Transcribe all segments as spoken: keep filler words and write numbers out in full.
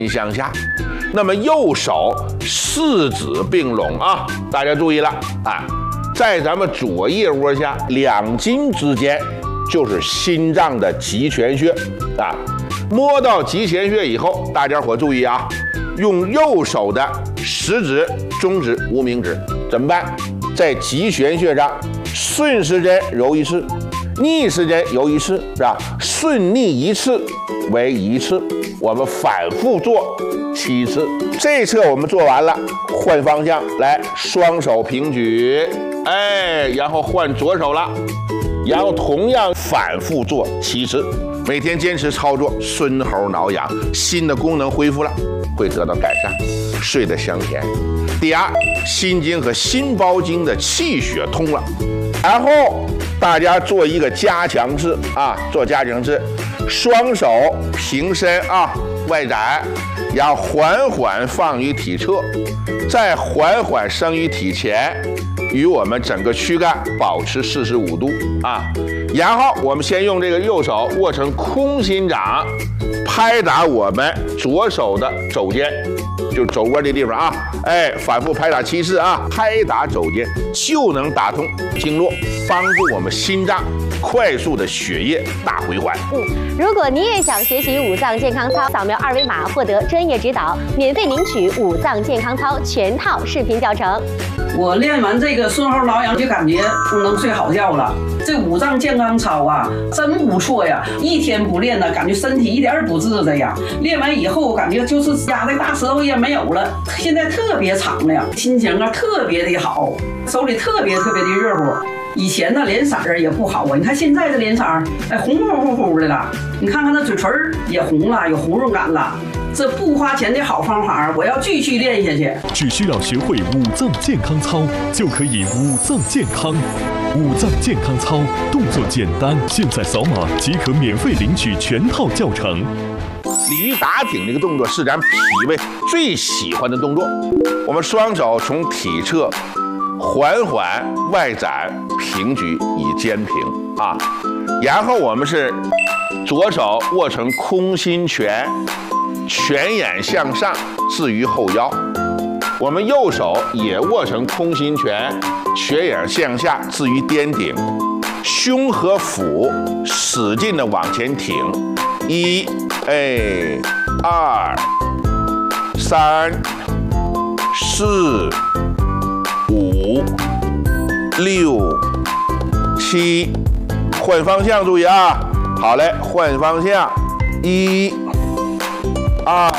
心向下。那么右手四指并拢啊，大家注意了啊，在咱们左腋窝下两筋之间就是心脏的极泉穴啊。摸到极泉穴以后，大家伙注意啊，用右手的食指、中指、无名指怎么办？在极泉穴上顺时针揉一次，逆时针揉一次，是吧？顺逆一次为一次，我们反复做七次。这一侧我们做完了，换方向来，双手平举，哎，然后换左手了，然后同样反复做七次。每天坚持操作，孙猴挠痒，心的功能恢复了，会得到改善，睡得香甜。第二，心经和心包经的气血通了。然后大家做一个加强式啊，做加强式，双手平伸啊，外展，然后缓缓放于体侧，再缓缓升于体前，与我们整个躯干保持四十五度啊。然后我们先用这个右手握成空心掌，拍打我们左手的肘尖，就是肘窝这地方啊，哎，反复拍打七次啊，拍打肘尖就能打通经络，帮助我们心脏快速的血液大回环。 嗯，如果你也想学习五脏健康操，扫描二维码获得专业指导，免费领取五脏健康操全套视频教程。 我练完这个孙猴挠痒就感觉能睡好觉了。这五脏健康操啊，真不错呀！一天不练呢，感觉身体一点儿不自在呀。练完以后，感觉就是压的大舌头也没有了，现在特别长了呀，心情啊特别的好，手里特别特别的热乎。以前呢脸色儿也不好啊，你看现在的脸色儿，哎，红乎乎乎的了。你看看那嘴唇也红了，有红润感了。这不花钱的好方法，我要继续练下去。 只需要学会五脏健康操，就可以五脏健康。五脏健康操动作简单，现在扫码即可免费领取全套教程。 鲤鱼打挺这个动作是咱脾胃最喜欢的动作。我们双手从体侧缓缓外展平举以肩平啊，然后我们是左手握成空心拳，拳眼向上置于后腰，我们右手也握成空心拳，拳眼向下置于颠顶，胸和腹使劲的往前挺，一，哎，二，三，四，五，六，七，换方向，注意啊！好嘞，换方向，一。二、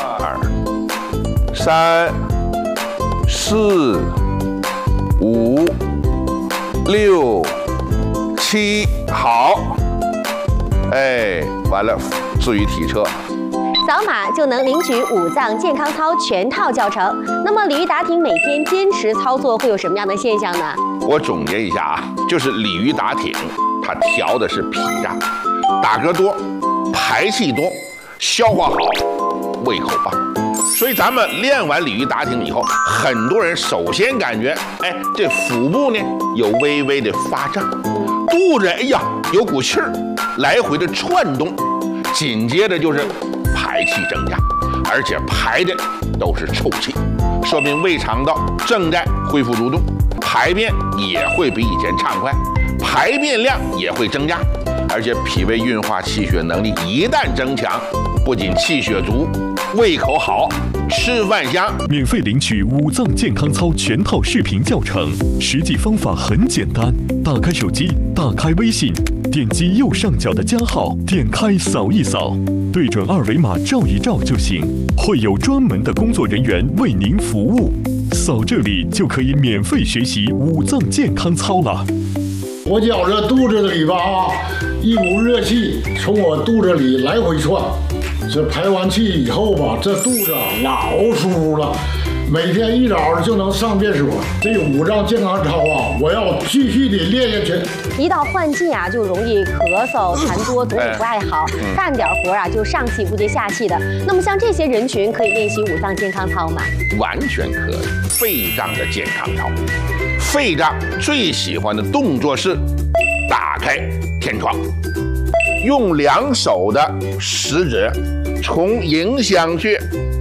三、四、五、六、七，好，哎，完了，置于体侧。 扫码就能领取五脏健康操全套教程。那么鲤鱼打挺每天坚持操作会有什么样的现象呢？ 我总结一下啊，就是鲤鱼打挺，它调的是脾脏，打嗝多，排气多，消化好。胃口棒，所以咱们练完鲤鱼打挺以后，很多人首先感觉，哎，这腹部呢有微微的发胀，肚子哎呀有股气儿来回的窜动，紧接着就是排气增加，而且排的都是臭气，说明胃肠道正在恢复蠕动，排便也会比以前畅快，排便量也会增加，而且脾胃运化气血能力一旦增强，不仅气血足，胃口好，吃饭香。 免费领取五脏健康操全套视频教程，实际方法很简单，打开手机，打开微信，点击右上角的加号，点开扫一扫，对准二维码照一照就行，会有专门的工作人员为您服务。扫这里就可以免费学习五脏健康操了。 我觉着肚子里吧啊，一股热气从我肚子里来回窜。这排完气以后吧，这肚子老舒服了，每天一早就能上厕所。这五脏健康操啊，我要继续的练下去。 一到换季啊，就容易咳嗽、痰多，总也不爱好，干点活啊就上气不接下气的。那么像这些人群可以练习五脏健康操吗？ 完全可以。肺脏的健康操，肺脏最喜欢的动作是打开天窗。用两手的食指从迎香穴